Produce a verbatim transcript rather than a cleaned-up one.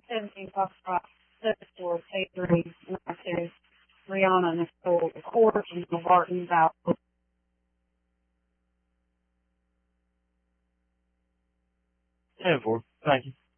seventeen Foxtrot, seven-four, eight three, nine two, Rihanna Nicole Court, and Barton Valley. ten four. Thank you.